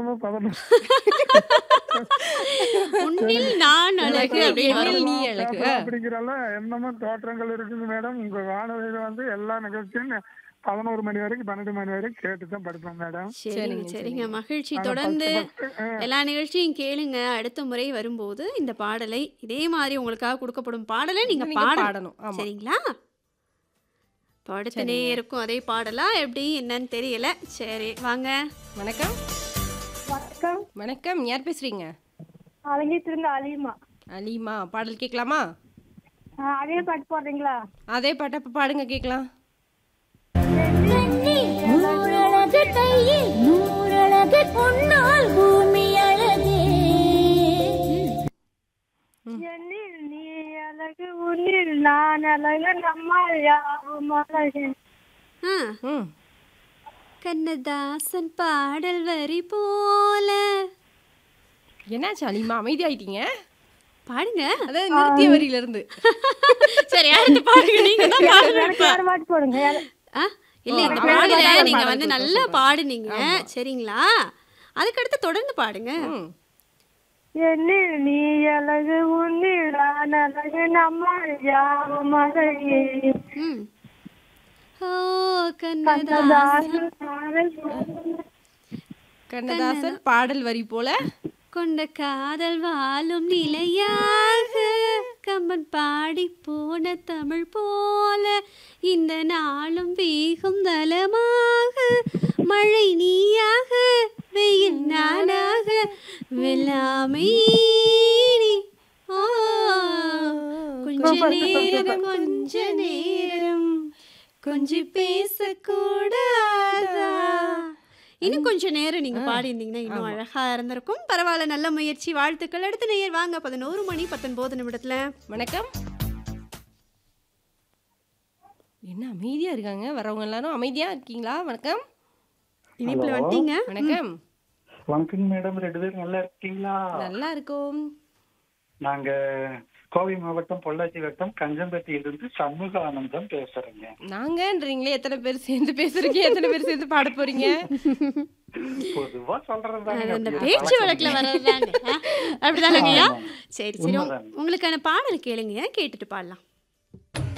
என்னமோ 11 உன்னில் நான் அழகு எனக்கு அப்படின்னு வரும். எண்ணில் நீ அழகு. பேசலாம் அப்படிங்கிறல்ல என்னமோ தோற்றங்கள் இருக்குங்க மேடம். உங்க வானொலியில வந்து எல்லா நிகழ்ச்சியும் 11 மணி வரைக்கும் 12 மணி வரைக்கும் கேட்டு தான் படிப்பேன் மேடம். சரிங்க சரிங்க, சரிங்க சரிங்க. மகிழ்ச்சி. நாங்க தொடர்ந்து ஃபர்ஸ்ட் எல்லா நிகழ்ச்சியும் கேளுங்க. அடுத்த முறை வரும்போது இந்த பாடலை இதே மாதிரி உங்களுக்காக கொடுக்கப்படும் பாடலை நீங்க நீங்க பாடணும். பாடணும். ஆமா. சரிங்களா? இப்போ அடுத்த சரிங்க. நேருக்கும் அதே பாடலா எப்படி என்னன்னு தெரியல. சரி வாங்க. வணக்கம். வணக்கம். வணக்கம். யார் பேசுறீங்க? அலங்கிட்டிருந்து அலிமா. அலிமா. பாடல் கேட்கலாமா? அதே பாட்டு போடுறீங்களா? அதே பாட்டை அப்ப பாடுங்க கேட்கலாம். நூறழகு கையில் நூறழகு பொன்னால் பூமி அழகே. என்னில் நீ அழகு உன்னில் நான் அழகு நம்மால் யாவும் அழகு. ஆ, ம். கண்ணதாசன் பாடல் வரி போல என்னாச்சு அலிமா அமைதியாயிட்டீங்க? பாடுங்க. அதாவது நிறுத்திய வரியில இருந்து. சரி அடுத்து பாடுங்க. நீங்க தான் பாடணும் எனக்கு இப்ப. வேற பாட்டு போடுங்க. ஆ, இல்ல இந்த அவங்களுக்கு பாடல தான் நீங்க பாடல் வந்து கொடுத்தோம், நல்லா சூப்பர். பாடுனீங்க. ஆமா. சரிங்களா? அதுக்கடுத்து தொடர்ந்து பாடுங்க. ம். என்னில் நீ அழகு உன்னில் நான் அழகு நம்மால் யாவும் அழகே. ம். ஓ கண்ணதாசன் கண்ணதாசன் பாடல் போடுங்க. கண்ணதாசன் பாடல் வரி போல கொண்ட காதல் வாழும் நிலையாக கம்பன் பாடி போன தமிழ் போல இந்த நாளும் வீகும் தலமாக மழை நீயாக வெயில் நானாக வெள்ளாமை நீ. ஓ கொஞ்ச நேரம் கொஞ்சி பேசக்கூடாதா. இன்னும் கொஞ்ச நேரம் நீங்க பாடியிருந்தீங்கன்னா இன்னும் அழகா இருந்திருக்கும். பரவாயில்ல, நல்ல முயற்சி, வாழ்த்துக்கள். அடுத்த நேயர் வாங்க. 11 மணி 19 நிமிடத்துல. வணக்கம். என்ன அமைதியா இருக்காங்க வரவங்க எல்லாரும்? அமைதியா இருக்கீங்களா? வணக்கம். இனிப்புல ஹலோ. வந்துட்டீங்க. வணக்கம். வணக்கம் மேடம். 2 பேரும் நல்லா இருக்கீங்களா? நல்லா இருக்கோம். நாங்க கோவை மாவட்டம் பொள்ளாச்சி வட்டம் கஞ்சம்பட்டியிலிருந்து சண்முக ஆனந்தம் பேசுறேங்க. நாங்கன்றீங்களே, எத்தனை பேர் சேர்ந்து பேசுறீங்க? எத்தனை பேர் சேர்ந்து பாட போறீங்க? பொதுவா அது சொல்றதுதாங்க. அந்த அப்படியே பேச்சு பழக்கம். வழக்குல வர்றதுதாங்க. அப்படிதானங்கய்யா? ஆமா. சரி சரி உண்மைதாங்க. உங்களுக்கான பாடல் கேளுங்க, கேட்டுட்டு பாடலாம்.